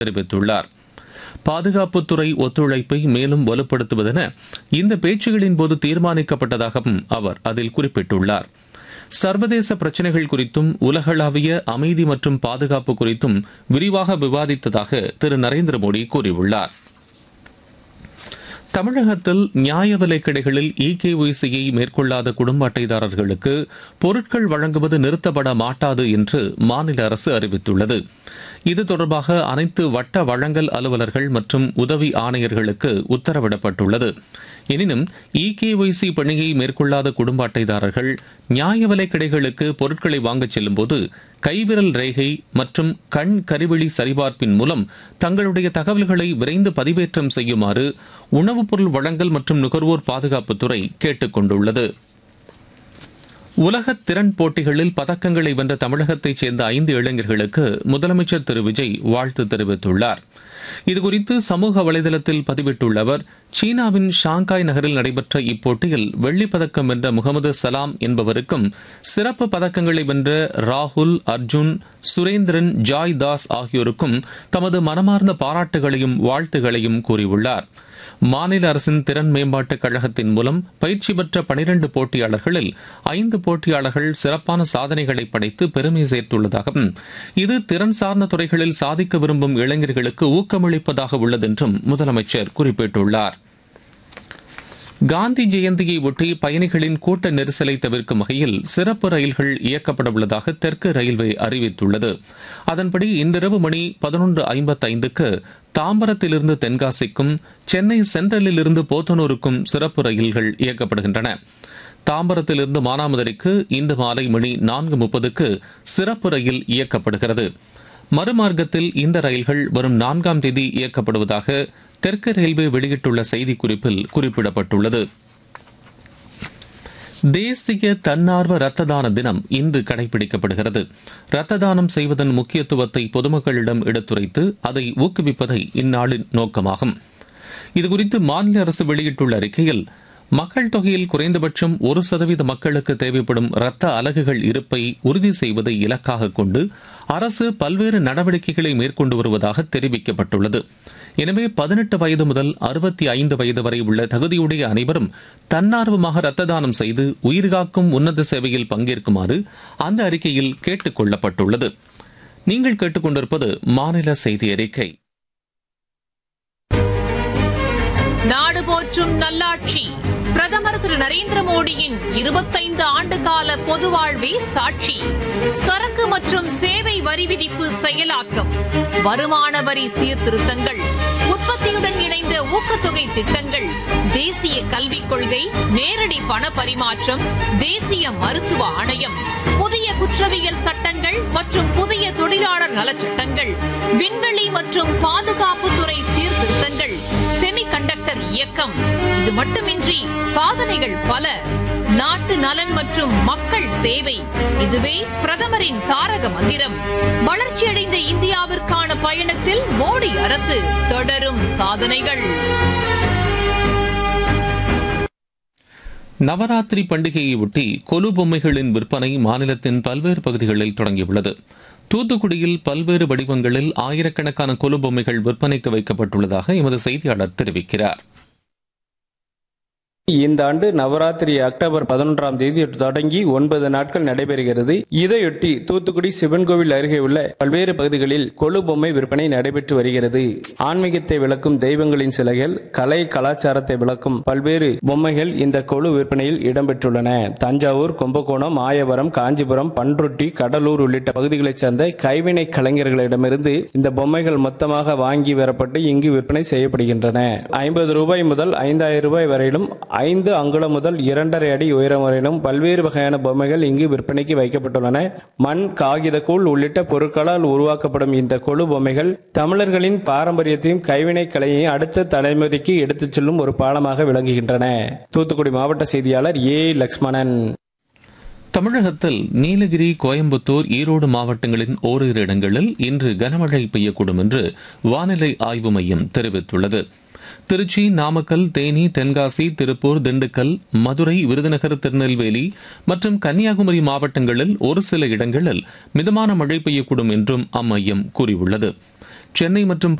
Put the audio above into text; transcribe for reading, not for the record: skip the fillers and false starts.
தெரிவித்துள்ளார். பாதுகாப்புத்துறை ஒத்துழைப்பை மேலும் வலுப்படுத்துவதென இந்த பேச்சுகளின் போது தீர்மானிக்கப்பட்டதாகவும் அவர் அதில் குறிப்பிட்டுள்ளார். சர்வதேச பிரச்சினைகள் குறித்தும் உலகளாவிய அமைதி மற்றும் பாதுகாப்பு குறித்தும் விரிவாக விவாதித்ததாக திரு நரேந்திர மோடி கூறியுள்ளார். தமிழகத்தில் நியாய விலைக் கடைகளில் இகேஒய்சியை மேற்கொள்ளாத குடும்ப அட்டைதாரர்களுக்கு பொருட்கள் வழங்குவது நிறுத்தப்பட மாட்டாது என்று மாநில அரசு அறிவித்துள்ளது. இது தொடர்பாக அனைத்து வட்ட வழங்கல் அலுவலர்கள் மற்றும் உதவி ஆணையர்களுக்கு உத்தரவிடப்பட்டுள்ளது. எனினும் இகேஒய்சி பணியை மேற்கொள்ளாத குடும்ப அட்டைதாரர்கள் நியாய விலைக் கடைகளுக்கு பொருட்களை வாங்கச் செல்லும்போது கைவிரல் ரேகை மற்றும் கண் கருவிழி சரிபார்ப்பின் மூலம் தங்களுடைய தகவல்களை விரைந்து பதிவேற்றம் செய்யுமாறு உணவுப் பொருள் வழங்கல் மற்றும் நுகர்வோர் பாதுகாப்புத்துறை கேட்டுக் கொண்டுள்ளது. உலக திறன் போட்டிகளில் பதக்கங்களை வென்ற தமிழகத்தைச் சேர்ந்த 5 இளைஞர்களுக்கு முதலமைச்சர் திரு விஜய் வாழ்த்து தெரிவித்துள்ளார். இதுகுறித்து சமூக வலைதளத்தில் பதிவிட்டுள்ள அவர், சீனாவின் ஷாங்காய் நகரில் நடைபெற்ற இப்போட்டியில் வெள்ளிப் பதக்கம் வென்ற முகமது சலாம் என்பவருக்கும் சிறப்பு பதக்கங்களை வென்ற ராகுல், அர்ஜுன், சுரேந்திரன், ஜாய் தாஸ் ஆகியோருக்கும் தமது மனமார்ந்த பாராட்டுகளையும் வாழ்த்துகளையும் கூறியுள்ளார். மாநில அரசின் திறன் மேம்பாட்டுக் கழகத்தின் மூலம் பயிற்சி பெற்ற 12 போட்டியாளர்களில் 5 போட்டியாளர்கள் சிறப்பான சாதனைகளை படைத்து பெருமை சேர்த்துள்ளதாகவும் இது திறன் சார்ந்த துறைகளில் சாதிக்க விரும்பும் இளைஞர்களுக்கு ஊக்கமளிப்பதாக உள்ளது என்றும் முதலமைச்சர் குறிப்பிட்டுள்ளார். காந்தி ஜெயந்தியை ஒட்டி பயணிகளின் கூட்ட நெரிசலை தவிர்க்கும் வகையில் சிறப்பு ரயில்கள் இயக்கப்பட உள்ளதாக தெற்கு ரயில்வே அறிவித்துள்ளது. அதன்படி இன்றிரவு மணி 11:55க்கு தாம்பரத்திலிருந்து தென்காசிக்கும், சென்னை சென்ட்ரலில் இருந்து போத்தனூருக்கும் சிறப்பு ரயில்கள் இயக்கப்படுகின்றன. தாம்பரத்திலிருந்து மானாமதுரைக்கு இன்று மாலை மணி 4:30க்கு சிறப்பு ரயில் இயக்கப்படுகிறது. மறுமார்க்கத்தில் இந்த ரயில்கள் வரும் 4ஆம் தேதி இயக்கப்படுவதாக தெற்கு ரயில்வே வெளியிட்டுள்ள செய்திக்குறிப்பில் குறிப்பிடப்பட்டுள்ளது. தேசிய தன்னார்வ ரத்த தான தினம் இன்று கடைபிடிக்கப்படுகிறது. ரத்த தானம் செய்வதன் முக்கியத்துவத்தை பொதுமக்களிடம் எடுத்துரைத்து அதை ஊக்குவிப்பதை இந்நாளின் நோக்கமாகும். இதுகுறித்து மாநில அரசு வெளியிட்டுள்ள அறிக்கையில், மக்கள் தொகையில் குறைந்தபட்சம் 1% மக்களுக்கு தேவைப்படும் இரத்த அலகுகள் இருப்பை உறுதி செய்வதை இலக்காக கொண்டு அரசு பல்வேறு நடவடிக்கைகளை மேற்கொண்டு வருவதாக தெரிவிக்கப்பட்டுள்ளது. எனவே 18 வயது முதல் 65 வயது வரை உள்ள தகுதியுடைய அனைவரும் தன்னார்வமாக ரத்த தானம் செய்து உயிர்காக்கும் உன்னத சேவையில் பங்கேற்குமாறு அந்த அறிக்கையில் கேட்டுக் கொள்ளப்பட்டுள்ளது. நீங்கள் கேட்டுக்கொண்டிருப்பது மாநில செய்தி அறிக்கை. நாடு போற்றும் நல்லாட்சி பிரதமர் திரு நரேந்திர மோடியின் 25 ஆண்டு கால பொது வாழ்வே சாட்சி. சரக்கு மற்றும் சேவை வரி விதிப்பு செயலாக்கம், வருமான வரி சீர்திருத்தங்கள், உற்பத்தியுடன் இணைந்த ஊக்கத்தொகை திட்டங்கள், தேசிய கல்விக் கொள்கை, நேரடி பண பரிமாற்றம், தேசிய மருத்துவ ஆணையம், புதிய குற்றவியல் சட்டங்கள் மற்றும் புதிய தொழிலாளர் நலச்சட்டங்கள், விண்வெளி மற்றும் பாதுகாப்புத்துறை சீர்திருத்தங்கள், செமிகண்டக்டர் இயக்கம். இது மட்டுமின்றி சாதனைகள் பல. நாட்டு நலன் மற்றும் மக்கள் சேவை, இதுவே பிரதமரின் தாரக மந்திரம். வளர்ச்சியடைந்த இந்தியாவிற்கான பயணத்தில் மோடி அரசு, தொடரும் சாதனைகள். நவராத்திரி பண்டிகையை ஒட்டி கொலு பொம்மைகளின் விற்பனை மாநிலத்தின் பல்வேறு பகுதிகளில் தொடங்கியுள்ளது. தூத்துக்குடியில் பல்வேறு வடிவங்களில் ஆயிரக்கணக்கான கொலு பொம்மைகள் விற்பனைக்கு வைக்கப்பட்டுள்ளதாக எமது செய்தியாளர் தெரிவிக்கிறார். இந்த ஆண்டு நவராத்திரி அக்டோபர் 11ஆம் தேதி தொடங்கி 9 நாட்கள் நடைபெறுகிறது. இதையொட்டி தூத்துக்குடி சிவன் கோவில் அருகே உள்ள பல்வேறு பகுதிகளில் கொலு பொம்மை விற்பனை நடைபெற்று வருகிறது. ஆன்மீகத்தை விளக்கும் தெய்வங்களின் சிலைகள், கலை கலாச்சாரத்தை விளக்கும் பல்வேறு பொம்மைகள் இந்த கொலு விற்பனையில் இடம்பெற்றுள்ளன. தஞ்சாவூர், கும்பகோணம், மாயவரம், காஞ்சிபுரம், பண்ருட்டி, கடலூர் உள்ளிட்ட பகுதிகளைச் சேர்ந்த கைவினை கலைஞர்களிடமிருந்து இந்த பொம்மைகள் மொத்தமாக வாங்கி வரப்பட்டு இங்கு விற்பனை செய்யப்படுகின்றன. 50 ரூபாய் முதல் 5000 ரூபாய் வரையிலும் 5 அங்குலம் முதல் 2.5 அடி உயரம் வரையிலும் பல்வேறு வகையான பொம்மைகள் இங்கு விற்பனைக்கு வைக்கப்பட்டுள்ளன. மண், காகித கூழ் உள்ளிட்ட பொருட்களால் உருவாக்கப்படும் இந்த கொலு பொம்மைகள் தமிழர்களின் பாரம்பரியத்தையும் கைவினை கலையையும் அடுத்த தலைமுறைக்கு எடுத்துச் செல்லும் ஒரு பாலமாக விளங்குகின்றன. தூத்துக்குடி மாவட்ட செய்தியாளர் ஏ. லக்ஷ்மணன். தமிழகத்தில் நீலகிரி, கோயம்புத்தூர், ஈரோடு மாவட்டங்களின் ஓரிரு இடங்களில் இன்று கனமழை பெய்யக்கூடும் என்று வானிலை ஆய்வு மையம் தெரிவித்துள்ளது. திருச்சி, நாமக்கல், தேனி, தென்காசி, திருப்பூர், திண்டுக்கல், மதுரை, விருதுநகர், திருநெல்வேலி மற்றும் கன்னியாகுமரி மாவட்டங்களில் ஒரு சில இடங்களில் மிதமான மழை பெய்யக்கூடும் என்றும் அம்மையம் கூறியுள்ளது. சென்னை மற்றும்